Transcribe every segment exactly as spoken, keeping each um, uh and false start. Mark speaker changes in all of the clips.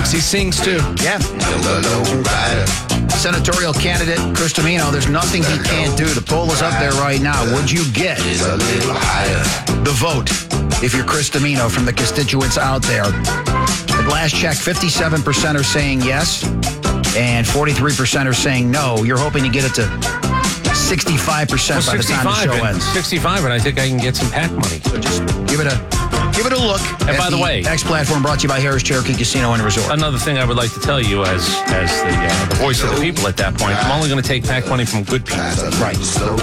Speaker 1: looks, he sings too.
Speaker 2: Yeah. Senatorial candidate Chris Tomino, there's nothing he can't do. The poll is up there right now. Would you get the vote if you're Chris Tomino from the constituents out there? At last check, fifty-seven percent are saying yes, and forty-three percent are saying no. You're hoping to get it to sixty-five percent
Speaker 3: well,
Speaker 2: by the time the show
Speaker 3: and,
Speaker 2: ends.
Speaker 3: sixty-five, and I think I can get some PAC money.
Speaker 2: So just give it a give it a look.
Speaker 3: And by the, the way,
Speaker 2: X platform brought to you by Harris Cherokee Casino and Resort.
Speaker 3: Another thing I would like to tell you, as as the, uh, the voice of the people at that point, I'm only going to take PAC money from good people.
Speaker 2: Right.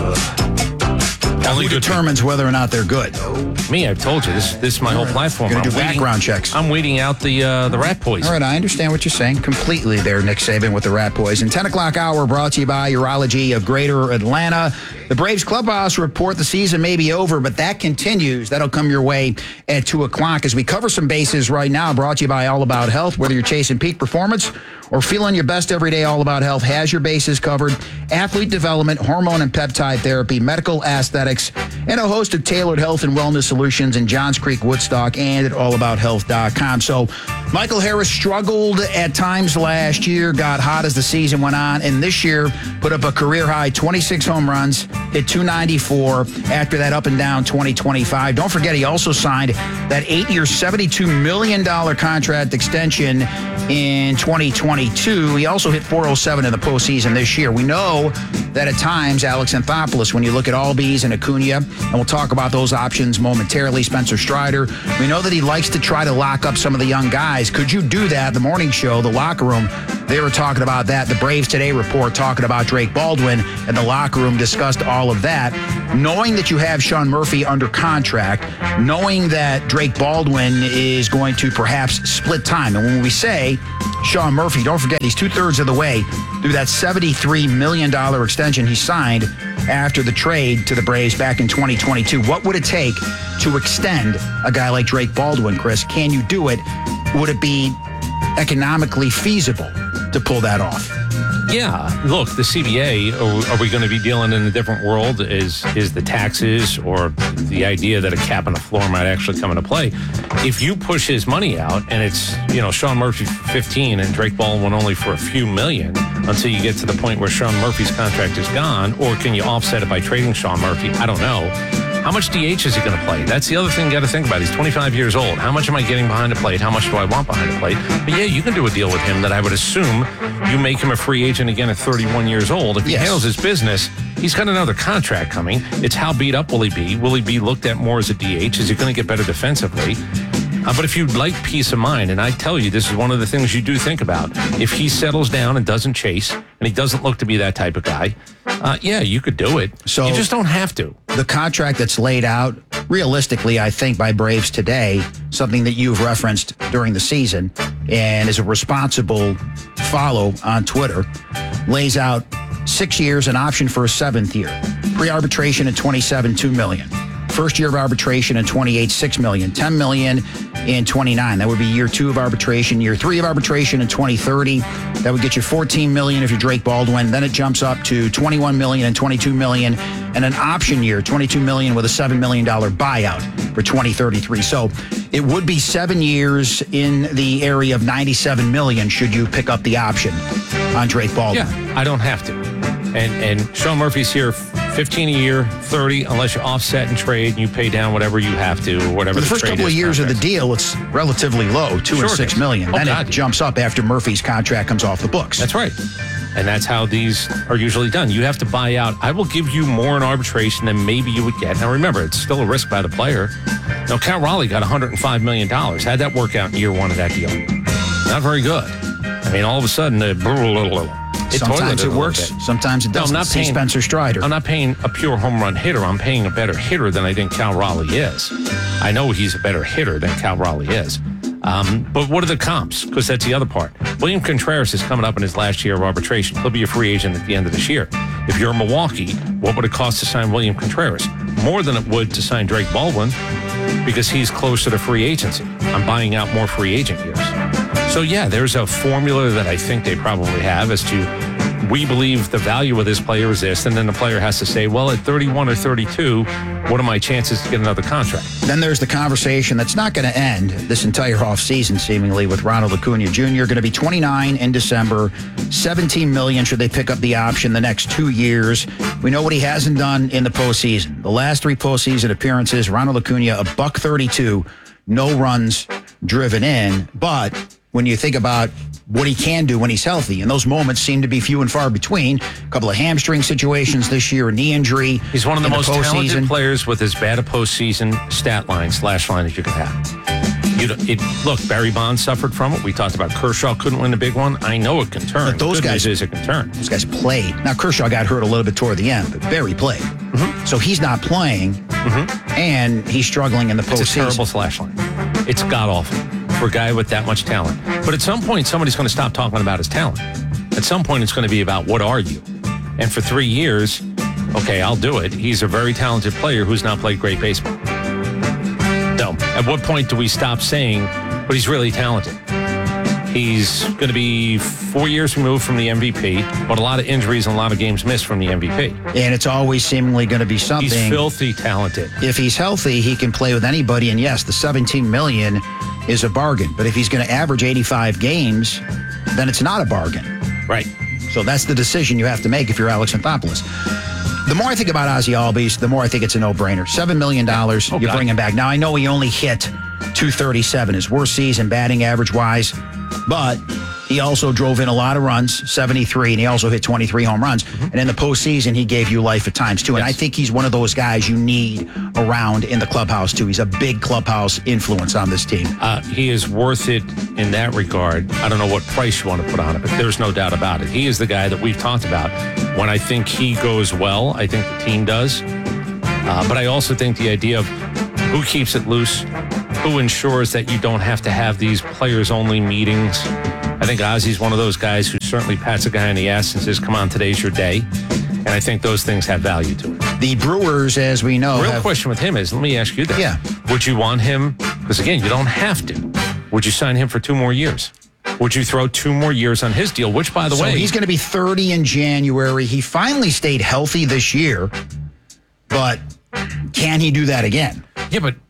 Speaker 3: Now,
Speaker 2: who determines whether or not they're good?
Speaker 3: Me, I've told you. This, this is my whole platform.
Speaker 2: You're going to do
Speaker 3: I'm
Speaker 2: background
Speaker 3: waiting,
Speaker 2: checks.
Speaker 3: I'm weeding out the uh, the rat poison.
Speaker 2: All right, I understand what you're saying completely there, Nick Saban, with the rat poison. ten o'clock hour brought to you by Urology of Greater Atlanta. The Braves clubhouse report the season may be over, but that continues. That'll come your way at two o'clock as we cover some bases right now, brought to you by All About Health. Whether you're chasing peak performance or feeling your best every day, All About Health has your bases covered. Athlete development, hormone and peptide therapy, medical aesthetics, and a host of tailored health and wellness solutions in Johns Creek, Woodstock, and at all about health dot com. So Michael Harris struggled at times last year, got hot as the season went on, and this year put up a career-high twenty-six home runs, hit two ninety-four after that up and down twenty twenty-five. Don't forget, he also signed that eight-year, seventy-two million dollars contract extension in twenty twenty-two. He also hit four oh seven in the postseason this year. We know that at times, Alex Anthopoulos, when you look at Albies and Acuna, and we'll talk about those options momentarily, Spencer Strider, we know that he likes to try to lock up some of the young guys. Could you do that? The morning show, the locker room, they were talking about that. The Braves Today report talking about Drake Baldwin, and the locker room discussed all of that. Knowing that you have Sean Murphy under contract, knowing that Drake Baldwin is going to perhaps split time. And when we say Sean Murphy, don't forget he's two-thirds of the way through that seventy-three million dollars extension he signed after the trade to the Braves back in twenty twenty-two. What would it take to extend a guy like Drake Baldwin, Chris? Can you do it? Would it be economically feasible to pull that off?
Speaker 3: Yeah. Look, the C B A, are, are we going to be dealing in a different world? Is is the taxes or the idea that a cap on the floor might actually come into play? If you push his money out and it's, you know, Sean Murphy for fifteen and Drake Baldwin only for a few million until you get to the point where Sean Murphy's contract is gone, or can you offset it by trading Sean Murphy? I don't know. How much D H is he going to play? That's the other thing you got to think about. He's twenty-five years old. How much am I getting behind the plate? How much do I want behind the plate? But yeah, you can do a deal with him that I would assume you make him a free agent again at thirty-one years old. If he yes. handles his business, he's got another contract coming. It's how beat up will he be? Will he be looked at more as a D H? Is he going to get better defensively? Uh, but if you'd like peace of mind, and I tell you, this is one of the things you do think about. If he settles down and doesn't chase, and he doesn't look to be that type of guy, uh, yeah, you could do it. So you just don't have to.
Speaker 2: The contract that's laid out, realistically, I think, by Braves Today, something that you've referenced during the season, and is a responsible follow on Twitter, lays out six years, an option for a seventh year. Pre-arbitration at twenty-seven, two million dollars. First year of arbitration in twenty-eight, six million dollars. ten million dollars in twenty-nine. That would be year two of arbitration. Year three of arbitration in twenty thirty. That would get you fourteen million dollars if you're Drake Baldwin. Then it jumps up to twenty-one million dollars and twenty-two million dollars. And an option year, twenty-two million dollars with a seven million dollars buyout for twenty thirty-three. So it would be seven years in the area of ninety-seven million dollars should you pick up the option on Drake Baldwin.
Speaker 3: Yeah, I don't have to. And and Sean Murphy's here fifteen a year, thirty, unless you offset and trade and you pay down whatever you have to or whatever.
Speaker 2: For the, the first couple of years contract. Of the deal, it's relatively low, two sure and six million. Oh, then God. It jumps up after Murphy's contract comes off the books.
Speaker 3: That's right. And that's how these are usually done. You have to buy out. I will give you more in arbitration than maybe you would get. Now, remember, it's still a risk by the player. Now, Cal Raleigh got one hundred five million dollars. How'd that work out in year one of that deal? Not very good. I mean, all of a sudden, uh, blah, blah, blah, blah. It
Speaker 2: sometimes it works. Sometimes it doesn't.
Speaker 3: No, I'm not
Speaker 2: See
Speaker 3: paying,
Speaker 2: Spencer Strider.
Speaker 3: I'm not paying a pure home run hitter. I'm paying a better hitter than I think Cal Raleigh is. I know he's a better hitter than Cal Raleigh is. Um, but what are the comps? Because that's the other part. William Contreras is coming up in his last year of arbitration. He'll be a free agent at the end of this year. If you're Milwaukee, what would it cost to sign William Contreras? More than it would to sign Drake Baldwin because he's closer to free agency. I'm buying out more free agent years. So, yeah, there's a formula that I think they probably have as to we believe the value of this player is this, and then the player has to say, well, at thirty-one or thirty-two, what are my chances to get another contract?
Speaker 2: Then there's the conversation that's not going to end this entire offseason, seemingly, with Ronald Acuna Junior Going to be twenty-nine in December, seventeen million dollars should they pick up the option the next two years. We know what he hasn't done in the postseason. The last three postseason appearances, Ronald Acuna, a buck thirty-two, no runs driven in. But when you think about what he can do when he's healthy, and those moments seem to be few and far between. A couple of hamstring situations this year, a knee injury.
Speaker 3: He's one of the
Speaker 2: in
Speaker 3: most
Speaker 2: the
Speaker 3: talented players with as bad a postseason stat line, slash line as you could have. You it, look, Barry Bonds suffered from it. We talked about Kershaw couldn't win a big one. I know it can turn.
Speaker 2: But those
Speaker 3: Good
Speaker 2: guys,
Speaker 3: news is it can turn.
Speaker 2: Those guys played. Now, Kershaw got hurt a little bit toward the end, but Barry played. Mm-hmm. So he's not playing, mm-hmm. and he's struggling in the postseason.
Speaker 3: It's a terrible slash line. It's god-awful for a guy with that much talent. But at some point, somebody's going to stop talking about his talent. At some point, it's going to be about what are you? And for three years, okay, I'll do it. He's a very talented player who's not played great baseball. So at what point do we stop saying, but he's really talented? He's going to be four years removed from the M V P, but a lot of injuries and a lot of games missed from the M V P.
Speaker 2: And it's always seemingly going to be something.
Speaker 3: He's filthy talented.
Speaker 2: If he's healthy, he can play with anybody. And yes, the seventeen million dollars is a bargain. But if he's going to average eighty-five games, then it's not a bargain.
Speaker 3: Right.
Speaker 2: So that's the decision you have to make if you're Alex Anthopoulos. The more I think about Ozzie Albies, the more I think it's a no-brainer. seven million dollars,
Speaker 3: oh,
Speaker 2: you
Speaker 3: God.
Speaker 2: bring him back. Now, I know he only hit two thirty-seven, his worst season batting average-wise, but he also drove in a lot of runs, seventy-three, and he also hit twenty-three home runs. Mm-hmm. And in the postseason, he gave you life at times, too. And
Speaker 3: yes.
Speaker 2: I think he's one of those guys you need around in the clubhouse, too. He's a big clubhouse influence on this team.
Speaker 3: Uh, he is worth it in that regard. I don't know what price you want to put on it, but there's no doubt about it. He is the guy that we've talked about. When I think he goes well, I think the team does. Uh, but I also think the idea of who keeps it loose, who ensures that you don't have to have these players-only meetings. I think Ozzie's one of those guys who certainly pats a guy on the ass and says, come on, today's your day. And I think those things have value to it.
Speaker 2: The Brewers, as we know...
Speaker 3: The real
Speaker 2: have,
Speaker 3: question with him is, let me ask you this.
Speaker 2: Yeah.
Speaker 3: Would you want him, because again, you don't have to. Would you sign him for two more years? Would you throw two more years on his deal, which, by the
Speaker 2: so
Speaker 3: way...
Speaker 2: he's going to be thirty in January. He finally stayed healthy this year, but can he do that again?
Speaker 3: Yeah, but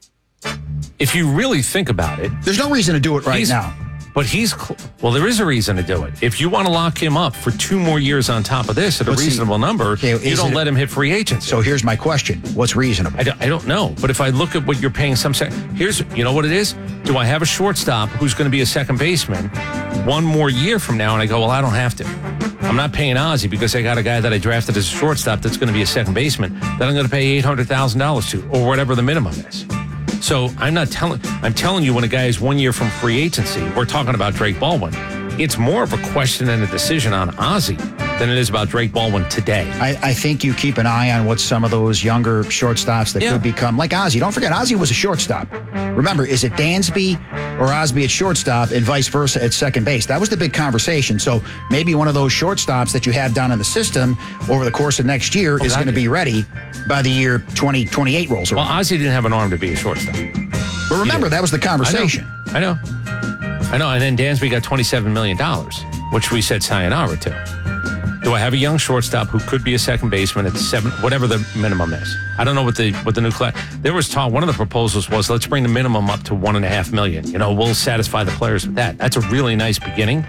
Speaker 3: if you really think about it...
Speaker 2: There's no reason to do it right now.
Speaker 3: But he's... Cl- well, there is a reason to do it. If you want to lock him up for two more years on top of this at a
Speaker 2: What's
Speaker 3: reasonable
Speaker 2: he,
Speaker 3: number,
Speaker 2: okay,
Speaker 3: you don't
Speaker 2: it,
Speaker 3: let him hit free agency.
Speaker 2: So here's my question. What's reasonable?
Speaker 3: I don't, I don't know. But if I look at what you're paying some... Sec- here's... You know what it is? Do I have a shortstop who's going to be a second baseman one more year from now? And I go, well, I don't have to. I'm not paying Ozzie because I got a guy that I drafted as a shortstop that's going to be a second baseman that I'm going to pay eight hundred thousand dollars to, or whatever the minimum is. So I'm not telling, I'm telling you when a guy is one year from free agency, we're talking about Drake Baldwin. It's more of a question and a decision on Ozzie than it is about Drake Baldwin today.
Speaker 2: I, I think you keep an eye on what some of those younger shortstops that
Speaker 3: yeah.
Speaker 2: could become, like Ozzie. Don't forget, Ozzie was a shortstop. Remember, is it Dansby or Osby at shortstop and vice versa at second base? That was the big conversation. So maybe one of those shortstops that you have down in the system over the course of next year oh, is going to be ready by the year twenty twenty-eight rolls around.
Speaker 3: Well, Ozzie didn't have an arm to be a shortstop.
Speaker 2: But remember, that was the conversation.
Speaker 3: I know. I know. I know. And then Dansby got twenty-seven million dollars, which we said sayonara to. Do I have a young shortstop who could be a second baseman at seven, whatever the minimum is? I don't know what the what the new class. There was talk. One of the proposals was let's bring the minimum up to one and a half million. You know, we'll satisfy the players with that. That's a really nice beginning.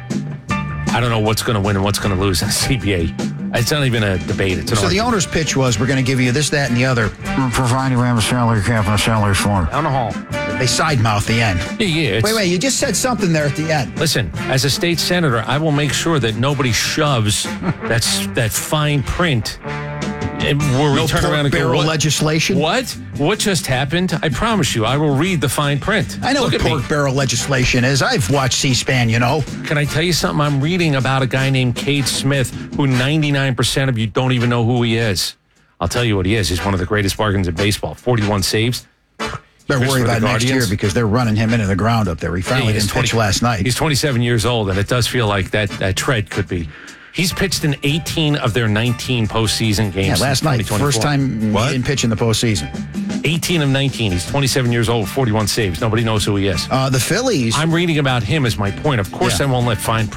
Speaker 3: I don't know what's going to win and what's going to lose in the C B A. It's not even a debate. It's an
Speaker 2: so
Speaker 3: argument.
Speaker 2: The owner's pitch was, we're going to give you this, that, and the other, providing we have a salary cap and a salary form.
Speaker 3: Down the hall.
Speaker 2: They side-mouth the end.
Speaker 3: Yeah, yeah. It's,
Speaker 2: wait, wait, you just said something there at the end.
Speaker 3: Listen, as a state senator, I will make sure that nobody shoves that's that fine print where we
Speaker 2: no
Speaker 3: turn
Speaker 2: pork
Speaker 3: around and
Speaker 2: barrel
Speaker 3: go, what,
Speaker 2: legislation?
Speaker 3: What? What just happened? I promise you, I will read the fine print.
Speaker 2: I know
Speaker 3: Look
Speaker 2: what
Speaker 3: at
Speaker 2: pork
Speaker 3: me.
Speaker 2: barrel legislation is. I've watched C-SPAN, you know.
Speaker 3: Can I tell you something? I'm reading about a guy named Cade Smith, who ninety-nine percent of you don't even know who he is. I'll tell you what he is. He's one of the greatest bargains in baseball. forty-one saves.
Speaker 2: They're worried about next year because they're running him into the ground up there. He finally
Speaker 3: yeah,
Speaker 2: didn't pitch last night.
Speaker 3: He's twenty-seven years old, and it does feel like that, that tread could be. He's pitched in eighteen of their nineteen postseason games.
Speaker 2: Yeah, last night, first time what? He didn't pitch in the postseason.
Speaker 3: eighteen of nineteen. He's twenty-seven years old, forty-one saves. Nobody knows who he is.
Speaker 2: Uh, the Phillies.
Speaker 3: I'm reading about him as my point. Of course,
Speaker 2: yeah.
Speaker 3: I won't let fine print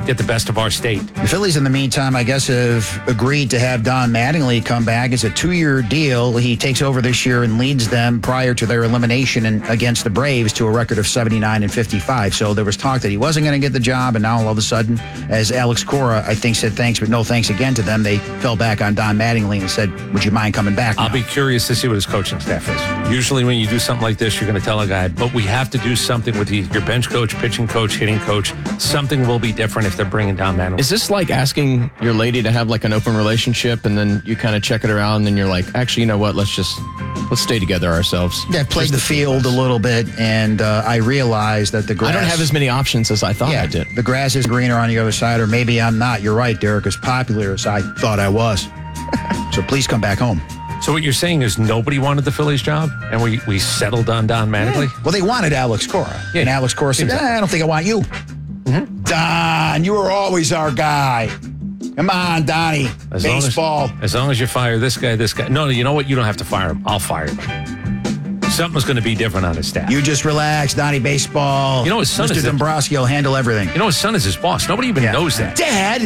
Speaker 3: get the best of our state.
Speaker 2: The Phillies, in the meantime, I guess, have agreed to have Don Mattingly come back. It's a two-year deal. He takes over this year and leads them prior to their elimination in, against the Braves to a record of seventy-nine and fifty-five. So there was talk that he wasn't going to get the job, and now all of a sudden, as Alex Cora, I think, said thanks, but no thanks again to them, they fell back on Don Mattingly and said, would you mind coming back now?
Speaker 3: I'll be curious to see what his coaching staff is. Usually when you do something like this, you're going to tell a guy, but we have to do something with your bench coach, pitching coach, hitting coach. Something will be different if they're bringing Don Mattingly.
Speaker 1: Is this like asking your lady to have like an open relationship and then you kind of check it around and then you're like, actually, you know what? Let's just, let's stay together ourselves.
Speaker 2: Yeah, I played
Speaker 1: Just
Speaker 2: the field a little bit, and uh, I realized that the grass...
Speaker 1: I don't have as many options as I thought
Speaker 2: yeah,
Speaker 1: I did.
Speaker 2: the grass is greener on the other side, or maybe I'm not. You're right, Derek, as popular as I thought I was. So please come back home.
Speaker 3: So what you're saying is nobody wanted the Phillies job, and we, we settled on Don Mattingly?
Speaker 2: Yeah. Well, they wanted Alex Cora.
Speaker 3: Yeah.
Speaker 2: And Alex Cora said,
Speaker 3: Exactly.
Speaker 2: eh, I don't think I want you. Mm-hmm. Don, you were always our guy. Come on, Donnie.
Speaker 3: As
Speaker 2: Baseball.
Speaker 3: Long as, as long as you fire this guy, this guy. No, no, you know what? You don't have to fire him. I'll fire him. Something's going to be different on his staff.
Speaker 2: You just relax, Donnie. Baseball.
Speaker 3: You know his son
Speaker 2: Mister
Speaker 3: is the-
Speaker 2: Dombrowski will handle everything.
Speaker 3: You know his son is his boss. Nobody even
Speaker 2: Yeah.
Speaker 3: knows that.
Speaker 2: Dad,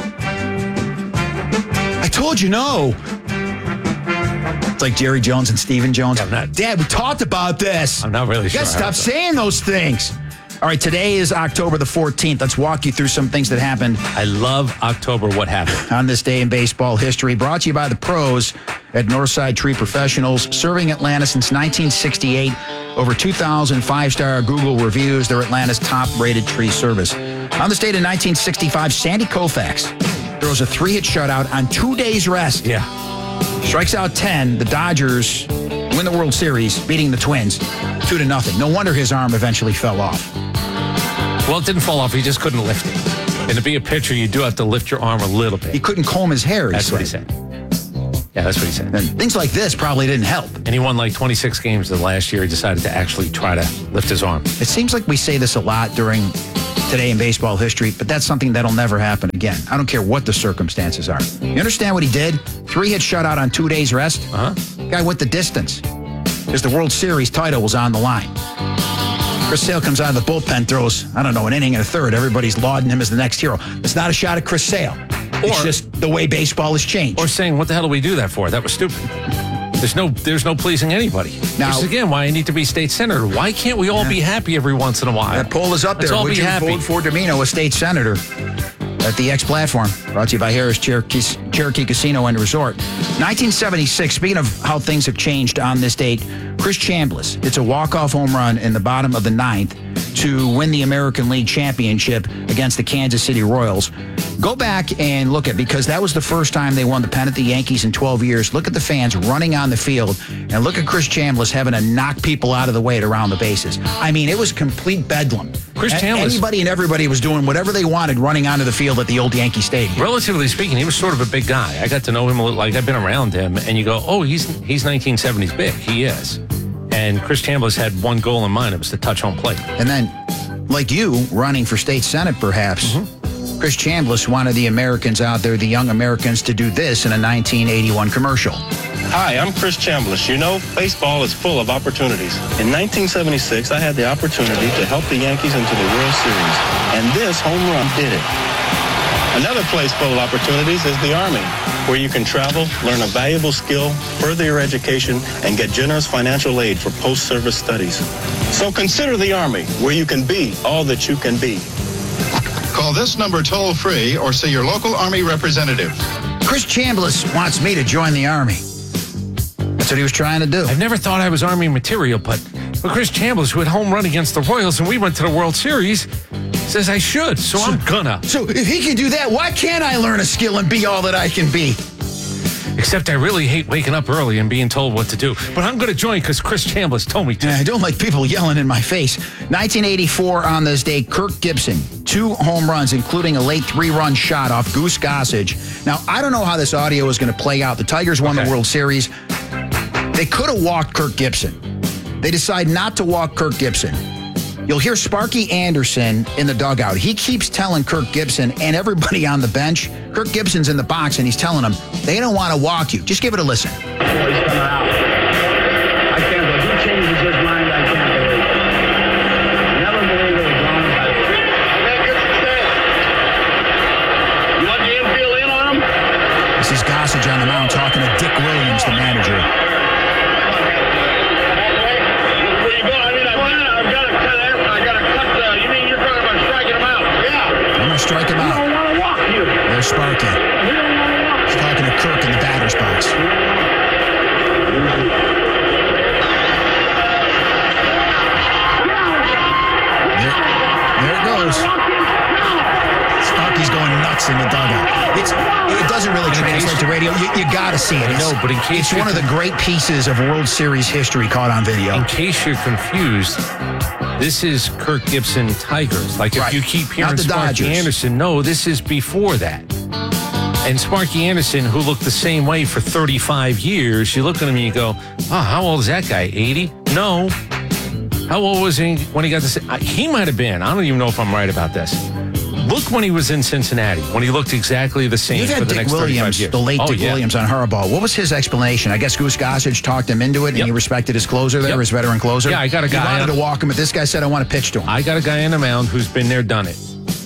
Speaker 2: I told you no. It's like Jerry Jones and Stephen Jones.
Speaker 3: I'm not-
Speaker 2: Dad, we talked about this.
Speaker 3: I'm not really
Speaker 2: You
Speaker 3: sure.
Speaker 2: gotta
Speaker 3: how
Speaker 2: stop
Speaker 3: it's-
Speaker 2: saying those things. All right, today is October the fourteenth. Let's walk you through some things that happened
Speaker 3: I love October. What happened?
Speaker 2: on this day in baseball history. Brought to you by the pros at Northside Tree Professionals, serving Atlanta since nineteen sixty-eight. Over two thousand five-star Google reviews. They're Atlanta's top-rated tree service. On this date in nineteen sixty-five, Sandy Koufax throws a three-hit shutout on two days' rest.
Speaker 3: Yeah.
Speaker 2: Strikes out ten. The Dodgers win the World Series, beating the Twins two to nothing. No wonder his arm eventually fell off.
Speaker 3: Well, it didn't fall off. He just couldn't lift it. And to be a pitcher, you do have to lift your arm a little bit.
Speaker 2: He couldn't comb his hair. He
Speaker 3: That's
Speaker 2: said.
Speaker 3: what he said. Yeah, that's what he said.
Speaker 2: And things like this probably didn't help.
Speaker 3: And he won like twenty-six games the last year. He decided to actually try to lift his arm.
Speaker 2: It seems like we say this a lot during today in baseball history, but that's something that'll never happen again. I don't care what the circumstances are. You understand what he did? Three-hit shutout on two days' rest.
Speaker 3: Uh-huh.
Speaker 2: Guy went the distance because the World Series title was on the line. Chris Sale comes out of the bullpen, throws, I don't know, an inning and a third. Everybody's lauding him as the next hero. It's not a shot at Chris Sale. It's
Speaker 3: Or-
Speaker 2: just the way baseball has changed.
Speaker 3: Or saying, what the hell do we do that for? That was stupid. There's no there's no pleasing anybody.
Speaker 2: Now-
Speaker 3: Which is, again, why I need to be state senator. Why can't we all be happy every once in a while?
Speaker 2: That poll is up
Speaker 3: Let's
Speaker 2: there.
Speaker 3: all
Speaker 2: Would
Speaker 3: be
Speaker 2: you
Speaker 3: happy.
Speaker 2: vote for Domino, a state senator? At the X platform, brought to you by Harris Cherokee, Cherokee Casino and Resort. nineteen seventy-six, speaking of how things have changed on this date, Chris Chambliss hits a walk-off home run in the bottom of the ninth to win the American League Championship against the Kansas City Royals. Go back and look at, because that was the first time they won the pennant, the Yankees, in twelve years. Look at the fans running on the field, and look at Chris Chambliss having to knock people out of the way at around the bases. I mean, it was complete bedlam.
Speaker 3: Chris
Speaker 2: A-
Speaker 3: Chambliss-
Speaker 2: Anybody and everybody was doing whatever they wanted running onto the field at the old Yankee Stadium.
Speaker 3: Relatively speaking, he was sort of a big guy. I got to know him a little, like I've been around him, and you go, oh, he's he's nineteen seventies big. He is. And Chris Chambliss had one goal in mind. It was to touch home plate.
Speaker 2: And then, like you, running for state senate, perhaps, Chris Chambliss wanted the Americans out there, the young Americans, to do this in a nineteen eighty-one commercial.
Speaker 4: Hi, I'm Chris Chambliss. You know, baseball is full of opportunities. In nineteen seventy-six, I had the opportunity to help the Yankees into the World Series, and this home run did it. Another place full of opportunities is the Army, where you can travel, learn a valuable skill, further your education, and get generous financial aid for post-service studies. So consider the Army, where you can be all that you can be.
Speaker 5: Call this number toll-free or see your local Army representative.
Speaker 2: Chris Chambliss wants me to join the Army. That's what he was trying to do.
Speaker 3: I've never thought I was Army material, but, but Chris Chambliss, who had home run against the Royals and we went to the World Series, says I should, so, so I'm gonna.
Speaker 2: So if he can do that, why can't I learn a skill and be all that I can be?
Speaker 3: Except I really hate waking up early and being told what to do. But I'm going to join because Chris Chambliss told me to.
Speaker 2: I don't like people yelling in my face. nineteen eighty-four on this day, Kirk Gibson, two home runs, including a late three-run shot off Goose Gossage. Now, I don't know how this audio is going to play out. The Tigers won
Speaker 3: Okay.
Speaker 2: the World Series. They could have walked Kirk Gibson. They decide not to walk Kirk Gibson. You'll hear Sparky Anderson in the dugout. He keeps telling Kirk Gibson and everybody on the bench, Kirk Gibson's in the box, and he's telling them, they don't want to walk you. Just give it a listen.
Speaker 6: He's coming out. I can't believe he changes his mind. I can't believe it. Never believe it was wrong.
Speaker 2: This is Gossage on the mound talking to Dick Williams, the manager.
Speaker 6: Where you going? I mean, I've got to cut it. I got to cut the. You mean you're talking about striking him out? Yeah.
Speaker 2: I'm going to strike him
Speaker 6: We don't
Speaker 2: out.
Speaker 6: want to walk you.
Speaker 2: There's Sparky.
Speaker 6: We don't want to walk
Speaker 2: He's talking to Kirk in the batter's box. There, there it goes. Sparky's going nuts in the dugout. It's, it doesn't really translate to radio. You, you got to see it. It's,
Speaker 3: No, but in case
Speaker 2: it's
Speaker 3: you're
Speaker 2: one of the great pieces of World Series history caught on video.
Speaker 3: In case you're confused, this is Kirk Gibson Tigers. Like if
Speaker 2: Right.
Speaker 3: you keep hearing
Speaker 2: Not the
Speaker 3: Sparky
Speaker 2: Dodgers.
Speaker 3: Anderson, no, this is before that. And Sparky Anderson, who looked the same way for thirty-five years, you look at him and you go, oh, how old is that guy? eighty? No. How old was he when he got this? He might have been. I don't even know if I'm right about this. Look when he was in Cincinnati, when he looked exactly the same
Speaker 2: You've
Speaker 3: for
Speaker 2: had
Speaker 3: the
Speaker 2: Dick
Speaker 3: next thirty-five
Speaker 2: Williams,
Speaker 3: years.
Speaker 2: the late
Speaker 3: Oh,
Speaker 2: Dick
Speaker 3: yeah.
Speaker 2: Williams on Harbaugh. What was his explanation? I guess Goose Gossage talked him into it, and
Speaker 3: Yep.
Speaker 2: he respected his closer there,
Speaker 3: Yep.
Speaker 2: his veteran closer.
Speaker 3: Yeah, I got a guy
Speaker 2: He wanted
Speaker 3: on-
Speaker 2: to walk him, but this guy said, I want to pitch to him.
Speaker 3: I got a guy on the mound who's been there, done it.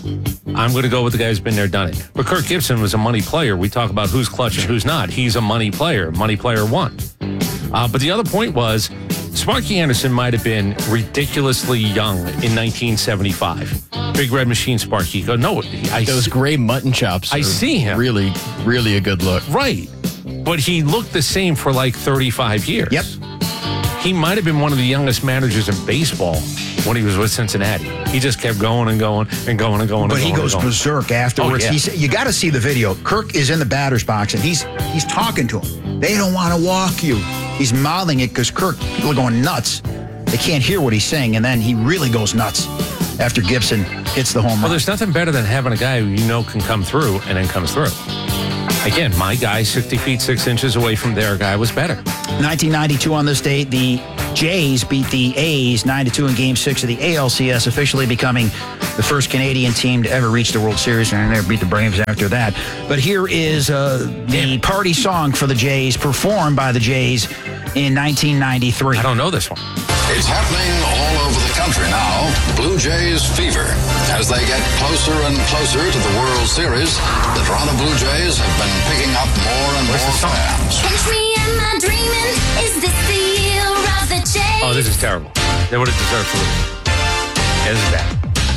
Speaker 3: I'm going to go with the guy who's been there, done it. But Kirk Gibson was a money player. We talk about who's clutch and who's not. He's a money player. Money player one. Uh, but the other point was, Sparky Anderson might have been ridiculously young in nineteen seventy-five. Big Red Machine Sparky. Go, no, I
Speaker 1: Those gray mutton chops.
Speaker 3: I
Speaker 1: are
Speaker 3: see him.
Speaker 1: Really, really a good look.
Speaker 3: Right. But he looked the same for like thirty-five years.
Speaker 2: Yep.
Speaker 3: He might have been one of the youngest managers in baseball when he was with Cincinnati. He just kept going and going and going and going
Speaker 2: But
Speaker 3: and
Speaker 2: he
Speaker 3: going
Speaker 2: goes
Speaker 3: and going.
Speaker 2: berserk afterwards.
Speaker 3: Oh, yeah.
Speaker 2: He's, you got to see the video. Kirk is in the batter's box, and he's he's talking to him. They don't want to walk you. He's mouthing it because Kirk, people are going nuts. They can't hear what he's saying, and then he really goes nuts after Gibson hits the home
Speaker 3: Well,
Speaker 2: run.
Speaker 3: there's nothing better than having a guy who you know can come through and then comes through. Again, my guy, sixty feet, six inches away from their guy, was better.
Speaker 2: nineteen ninety-two on this date, the Jays beat the A's nine to two in Game six of the A L C S, officially becoming the first Canadian team to ever reach the World Series, and they beat the Braves after that. But here is uh, the party song for the Jays, performed by the Jays in nineteen ninety-three.
Speaker 3: I don't know this one.
Speaker 7: It's happening all over the country now. Blue Jays fever. As they get closer and closer to the World Series, the Toronto Blue Jays have been picking up more and
Speaker 3: Where's
Speaker 7: more
Speaker 3: the song?
Speaker 7: fans.
Speaker 8: Catch me in my dreaming. Is this the year of the Jays?
Speaker 3: Oh, this is terrible. They would have deserved to lose. Yeah, this is bad.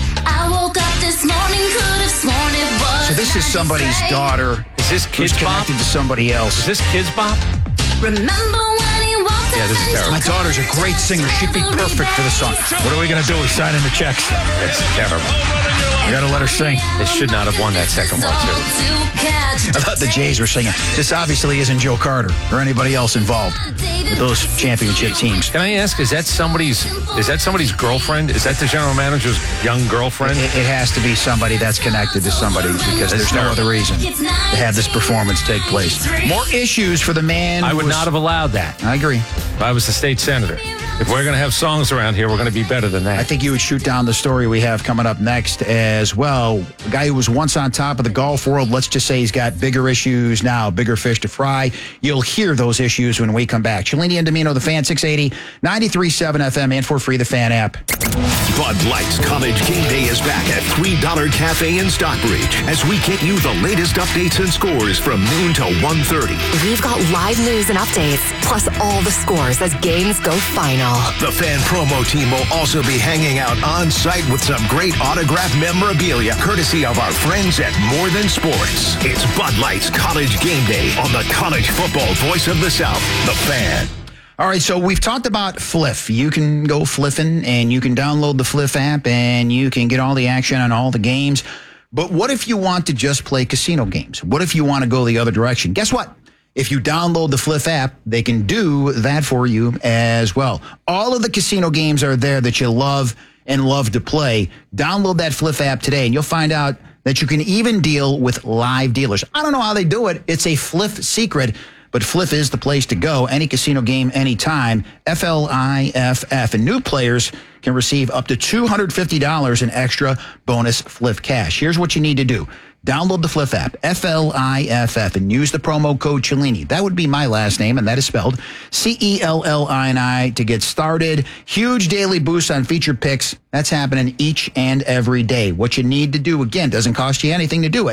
Speaker 8: I woke up this morning, could have sworn it was.
Speaker 2: So this is somebody's
Speaker 8: nice.
Speaker 2: daughter
Speaker 3: Is this
Speaker 2: who's
Speaker 3: Kids Bop?
Speaker 2: connected to somebody else.
Speaker 3: Is this Kids Bop?
Speaker 8: Remember when he walked
Speaker 3: Yeah, this is
Speaker 8: up
Speaker 3: terrible.
Speaker 2: My daughter's a great singer. She'd be perfect for the song. What are we going to do? We're signing the checks.
Speaker 3: It's terrible.
Speaker 2: We got to let her sing.
Speaker 3: They should not have won that second World Series.
Speaker 2: I thought the Jays were singing. This obviously isn't Joe Carter or anybody else involved with those championship teams.
Speaker 3: Can I ask, is that somebody's is that somebody's girlfriend? Is that the general manager's young girlfriend?
Speaker 2: It, it has to be somebody that's connected to somebody because there's no other reason to have this performance take place. More issues for the man.
Speaker 3: I
Speaker 2: who
Speaker 3: would
Speaker 2: was-
Speaker 3: not have allowed that
Speaker 2: I agree.
Speaker 3: if I was the state senator. If we're going to have songs around here, we're going to be better than that.
Speaker 2: I think you would shoot down the story we have coming up next as well. A guy who was once on top of the golf world, let's just say he's got bigger issues now, bigger fish to fry. You'll hear those issues when we come back. Cellini and Domino, the Fan, six eighty, ninety-three point seven F M, and for free, the Fan app.
Speaker 9: Bud Light's College Game Day is back at three dollar Cafe in Stockbridge as we get you the latest updates and scores from noon to one thirty.
Speaker 10: We've got live news and updates, plus all the scores as games go final.
Speaker 9: The Fan promo team will also be hanging out on site with some great autographed memorabilia courtesy of our friends at More Than Sports. It's Bud Light's College Game Day on the college football voice of the South, The Fan.
Speaker 2: All right, so we've talked about Fliff. You can go fliffing, and you can download the Fliff app, and you can get all the action on all the games. But what if you want to just play casino games? What if you want to go the other direction? Guess what? If you download the Fliff app, they can do that for you as well. All of the casino games are there that you love and love to play. Download that Fliff app today, and you'll find out that you can even deal with live dealers. I don't know how they do it. It's a Fliff secret. But Fliff is the place to go. Any casino game, anytime. F L I F F. And new players can receive up to two hundred fifty dollars in extra bonus Fliff cash. Here's what you need to do. Download the Fliff app, F L I F F, and use the promo code Cellini. That would be my last name, and that is spelled C E L L I N I to get started. Huge daily boost on featured picks. That's happening each and every day. What you need to do, again, doesn't cost you anything to do it.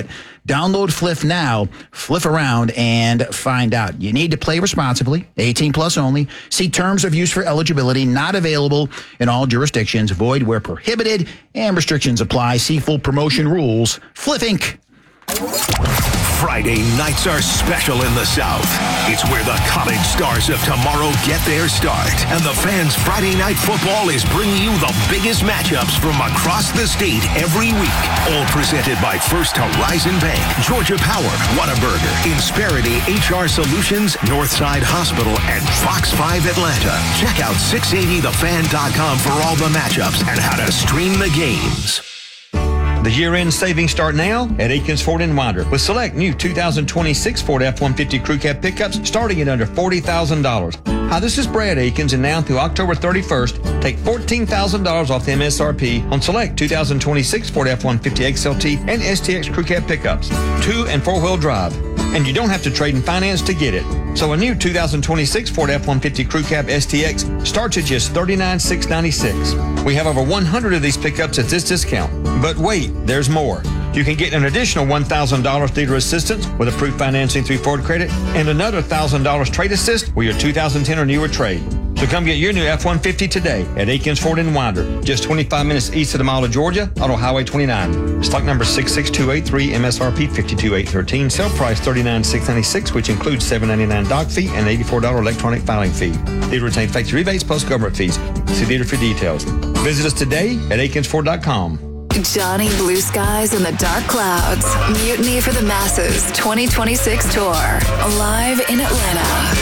Speaker 2: Download Fliff now, Fliff around, and find out. You need to play responsibly, eighteen plus only. See terms of use for eligibility, not available in all jurisdictions, void where prohibited, and restrictions apply. See full promotion rules. Fliff Incorporated.
Speaker 9: Friday nights are special in the South. It's where the college stars of tomorrow get their start. And the Fans Friday Night Football is bringing you the biggest matchups from across the state every week. All presented by First Horizon Bank, Georgia Power, Whataburger, Insperity H R Solutions, Northside Hospital, and Fox five Atlanta. Check out six eighty the fan dot com for all the matchups and how to stream the games.
Speaker 11: The year-end savings start now at Aikens Ford in Winder with select new two thousand twenty-six Ford F one fifty Crew Cab pickups starting at under forty thousand dollars. Hi, this is Brad Aikens, and now through October thirty-first, take fourteen thousand dollars off the M S R P on select two thousand twenty-six Ford F one fifty X L T and S T X Crew Cab pickups, two and four-wheel drive. And you don't have to trade in finance to get it. So a new two thousand twenty-six Ford F one fifty Crew Cab S T X starts at just thirty-nine thousand six hundred ninety-six dollars. We have over one hundred of these pickups at this discount. But wait, there's more. You can get an additional one thousand dollars dealer assistance with approved financing through Ford Credit and another one thousand dollars trade assist with your two thousand ten or newer trade. So come get your new F one fifty today at Aikens Ford in Winder, just twenty-five minutes east of the Mall of Georgia, Auto Highway twenty-nine. Stock number six six two eight three, M S R P five two eight one three, sale price thirty-nine thousand six hundred ninety-six dollars, which includes seven hundred ninety-nine dollars dock fee and eighty-four dollars electronic filing fee. Dealer retains factory rebates plus government fees. See dealer for details. Visit us today at Aikens Ford dot com.
Speaker 10: Johnny Blue Skies and the Dark Clouds. Mutiny for the Masses twenty twenty-six tour. Live in Atlanta.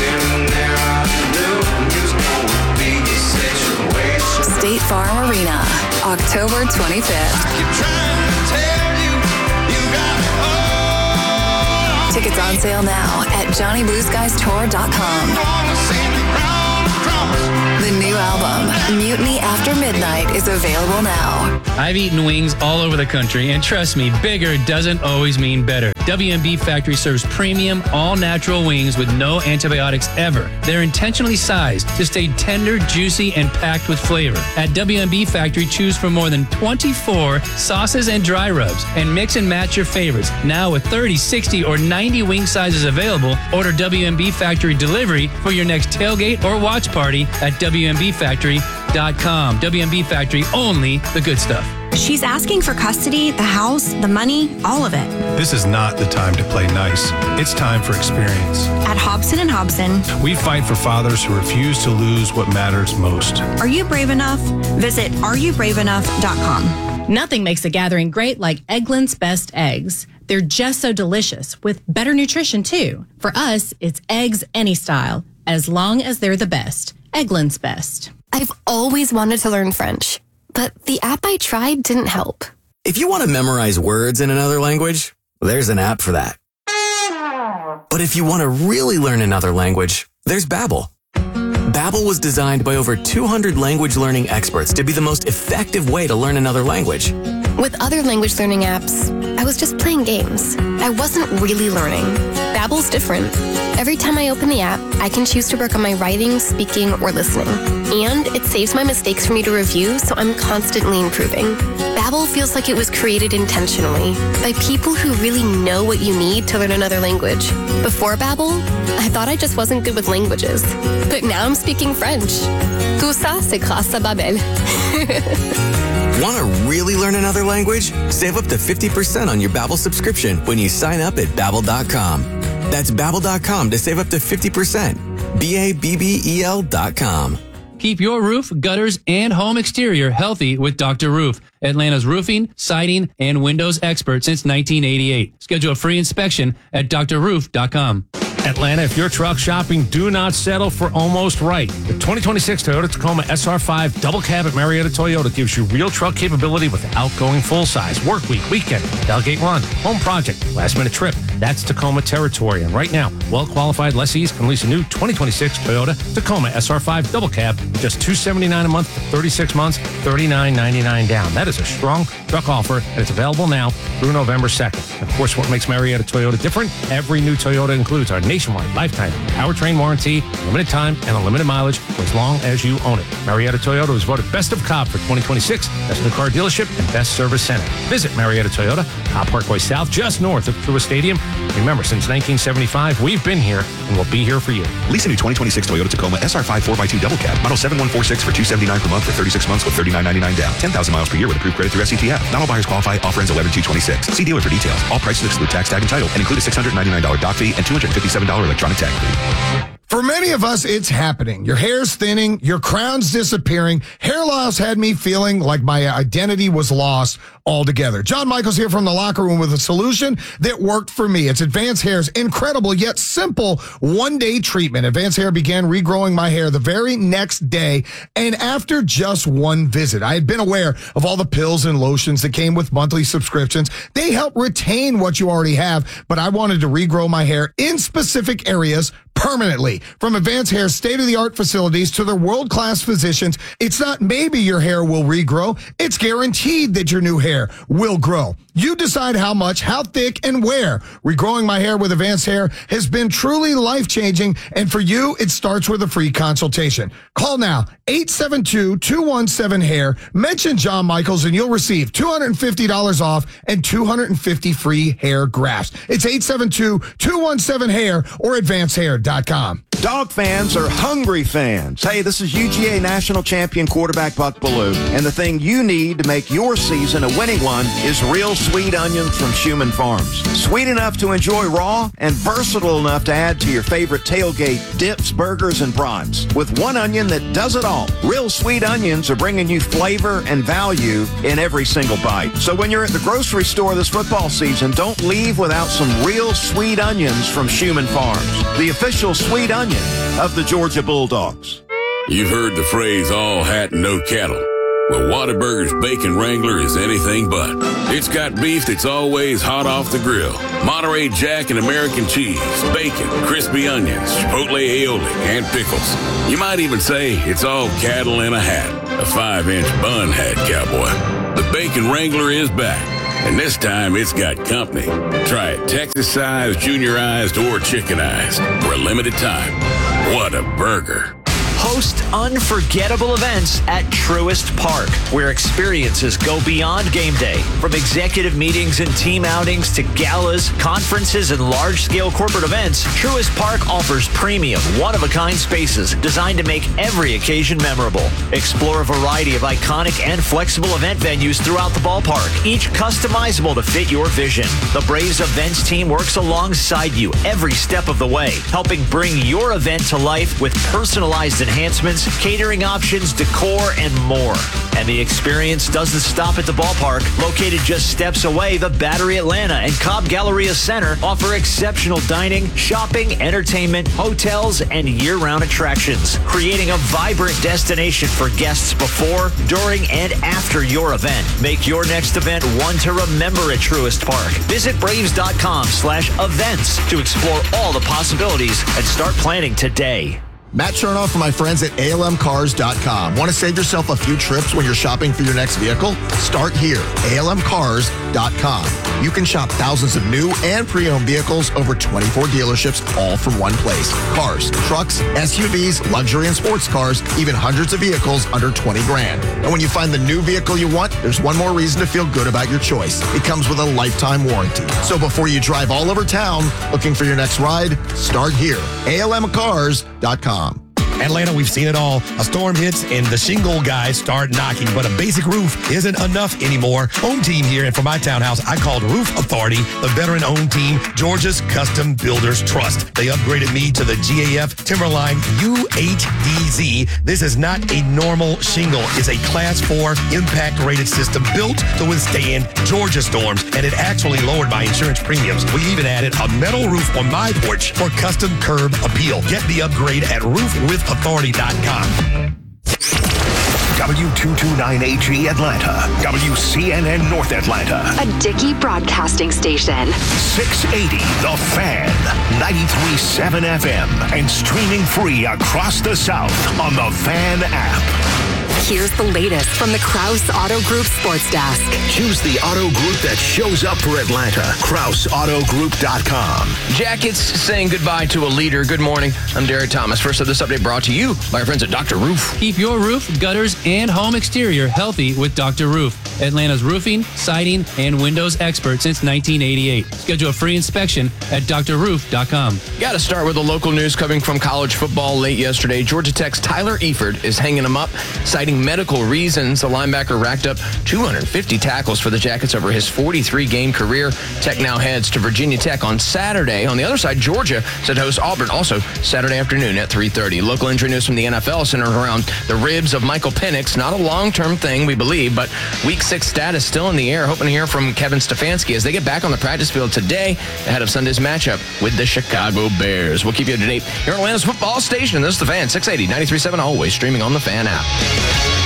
Speaker 10: State Farm Arena, October twenty-fifth. Tickets on sale now at johnny blue skies tour dot com. The new album, Mutiny After Midnight, is available now.
Speaker 12: I've eaten wings all over the country, and trust me, bigger doesn't always mean better. W M B Factory serves premium, all-natural wings with no antibiotics ever. They're intentionally sized to stay tender, juicy, and packed with flavor. At W M B Factory, choose from more than twenty-four sauces and dry rubs, and mix and match your favorites. Now with thirty, sixty, or ninety wing sizes available, order W M B Factory delivery for your next tailgate or watch party at W M B factory dot com. W M B Factory, only the good stuff.
Speaker 13: She's asking for custody, the house, the money, all of it.
Speaker 14: This is not the time to play nice. It's time for experience.
Speaker 13: At Hobson and Hobson,
Speaker 14: we fight for fathers who refuse to lose what matters most.
Speaker 13: Are you brave enough? Visit are you brave enough dot com.
Speaker 15: Nothing makes a gathering great like Eggland's Best Eggs. They're just so delicious, with better nutrition too. For us, it's eggs any style, as long as they're the best. Eggland's Best.
Speaker 16: I've always wanted to learn French, but the app I tried didn't help.
Speaker 17: If you want to memorize words in another language, there's an app for that. But if you want to really learn another language, there's Babbel. Babbel was designed by over two hundred language learning experts to be the most effective way to learn another language.
Speaker 16: With other language learning apps, I was just playing games. I wasn't really learning. Babbel's different. Every time I open the app, I can choose to work on my writing, speaking, or listening. And it saves my mistakes for me to review, so I'm constantly improving. Babbel feels like it was created intentionally by people who really know what you need to learn another language. Before Babbel, I thought I just wasn't good with languages. But now I'm speaking French. Tout ça, c'est grâce à Babbel.
Speaker 17: Want to really learn another language? Save up to fifty percent on your Babbel subscription when you sign up at babbel dot com. That's babbel dot com to save up to fifty percent. B A B B E L dot com.
Speaker 12: Keep your roof, gutters, and home exterior healthy with Doctor Roof, Atlanta's roofing, siding, and windows expert since nineteen eighty-eight. Schedule a free inspection at d r roof dot com.
Speaker 3: Atlanta, if you're truck shopping, do not settle for almost right. The twenty twenty-six Toyota Tacoma S R five Double Cab at Marietta Toyota gives you real truck capability without going full-size. Work week, weekend, tailgate run, home project, last-minute trip. That's Tacoma territory. And right now, well-qualified lessees can lease a new twenty twenty-six Toyota Tacoma S R five Double Cab, just two hundred seventy-nine dollars a month for thirty-six months, thirty-nine ninety-nine down. That is a strong truck offer, and it's available now through November second. Of course, what makes Marietta Toyota different? Every new Toyota includes our nationwide lifetime powertrain warranty, limited time, and unlimited mileage for as long as you own it. Marietta Toyota was voted Best of Cobb for twenty twenty-six, Best New Car Dealership, and Best Service Center. Visit Marietta Toyota uh, Parkway South, just north of Truist Stadium. Remember, since nineteen seventy-five, we've been here and we'll be here for you.
Speaker 18: Lease a new twenty twenty-six Toyota Tacoma S R five four by two double cab, model seven one four six for two hundred seventy-nine dollars per month for thirty-six months with thirty-nine ninety-nine down. ten thousand miles per year with approved credit through S E T F. Not all buyers qualify. Offer ends eleven two twenty-six. See dealer for details. All prices exclude tax, tag, and title and include a six hundred ninety-nine dollars dock fee and two hundred fifty-seven dollars electronic tag fee.
Speaker 19: For many of us, it's happening. Your hair's thinning, your crown's disappearing. Hair loss had me feeling like my identity was lost altogether. John Michaels here from the locker room with a solution that worked for me. It's Advanced Hair's incredible yet simple one-day treatment. Advanced Hair began regrowing my hair the very next day, and after just one visit. I had been aware of all the pills and lotions that came with monthly subscriptions. They help retain what you already have, but I wanted to regrow my hair in specific areas permanently. From Advanced Hair's state-of-the-art facilities to their world-class physicians, it's not maybe your hair will regrow, it's guaranteed that your new hair will grow. You decide how much, how thick, and where. Regrowing my hair with Advanced Hair has been truly life-changing, and for you, it starts with a free consultation. Call now, eight seven two, two one seven, hair. Mention John Michaels, and you'll receive two hundred fifty dollars off and two hundred fifty free hair grafts. It's eight seven two, two one seven, hair or advanced hair dot com.
Speaker 20: Dog fans are hungry fans. Hey, this is U G A national champion quarterback Buck Bellew, and the thing you need to make your season a winning one is real sweet onions from Schumann Farms. Sweet enough to enjoy raw and versatile enough to add to your favorite tailgate dips, burgers, and brats. With one onion that does it all. Real sweet onions are bringing you flavor and value in every single bite. So when you're at the grocery store this football season, don't leave without some real sweet onions from Schumann Farms, the official sweet onion of the Georgia Bulldogs.
Speaker 21: You've heard the phrase, all hat, no cattle. Well, Whataburger's Bacon Wrangler is anything but. It's got beef that's always hot off the grill, Monterey Jack and American cheese, bacon, crispy onions, chipotle aioli, and pickles. You might even say it's all cattle in a hat, a five-inch bun hat, cowboy. The Bacon Wrangler is back, and this time it's got company. Try it Texas-sized, juniorized, or chickenized for a limited time. What a burger.
Speaker 22: Host unforgettable events at Truist Park, where experiences go beyond game day. From executive meetings and team outings to galas, conferences, and large-scale corporate events, Truist Park offers premium, one-of-a-kind spaces designed to make every occasion memorable. Explore a variety of iconic and flexible event venues throughout the ballpark, each customizable to fit your vision. The Braves events team works alongside you every step of the way, helping bring your event to life with personalized enhancements, catering options, decor, and more. And the experience doesn't stop at the ballpark. Located just steps away, the Battery Atlanta and Cobb Galleria Center offer exceptional dining, shopping, entertainment, hotels, and year-round attractions, creating a vibrant destination for guests before, during, and after your event. Make your next event one to remember at Truist Park. Visit Braves.com slash events to explore all the possibilities and start planning today.
Speaker 23: Matt Chernoff from my friends at A L M cars dot com. Want to save yourself a few trips when you're shopping for your next vehicle? Start here, A L M cars dot com. You can shop thousands of new and pre-owned vehicles, over twenty-four dealerships, all from one place. Cars, trucks, S U Vs, luxury and sports cars, even hundreds of vehicles under twenty grand. And when you find the new vehicle you want, there's one more reason to feel good about your choice. It comes with a lifetime warranty. So before you drive all over town looking for your next ride, start here, A L M cars dot com.
Speaker 24: Atlanta, we've seen it all. A storm hits and the shingle guys start knocking, but a basic roof isn't enough anymore. Home team here, and for my townhouse, I called Roof Authority, the veteran-owned team, Georgia's Custom Builders Trust. They upgraded me to the G A F Timberline U eight D Z. This is not a normal shingle. It's a Class four impact-rated system built to withstand Georgia storms, and it actually lowered my insurance premiums. We even added a metal roof on my porch for custom curb appeal. Get the upgrade at roof with authority dot com.
Speaker 9: W two twenty-nine H E Atlanta, W C N N North Atlanta,
Speaker 25: a Dickey broadcasting station.
Speaker 9: six eighty The Fan, ninety-three point seven F M, and streaming free across the South on the Fan app.
Speaker 25: Here's the latest from the Kraus Auto Group Sports Desk.
Speaker 9: Choose the auto group that shows up for Atlanta. Kraus Auto Group dot com.
Speaker 1: Jackets saying goodbye to a leader. Good morning. I'm Derek Thomas. First of this update brought to you by our friends at Doctor Roof.
Speaker 12: Keep your roof, gutters, and home exterior healthy with Doctor Roof, Atlanta's roofing, siding, and windows expert since nineteen eighty-eight. Schedule a free inspection at D R roof dot com.
Speaker 1: Got to start with the local news coming from college football late yesterday. Georgia Tech's Tyler Eifert is hanging them up, citing medical reasons. The linebacker racked up two hundred fifty tackles for the Jackets over his forty-three game career. Tech now heads to Virginia Tech on Saturday. On the other side, Georgia set to host Auburn also Saturday afternoon at three thirty. Local injury news from the N F L centered around the ribs of Michael Penix. Not a long-term thing, we believe, but week six status still in the air. Hoping to hear from Kevin Stefanski as they get back on the practice field today ahead of Sunday's matchup with the Chicago Bears. We'll keep you up to date here on Atlanta's football station. This is The Fan, six eighty, ninety-three point seven, always streaming on the Fan app.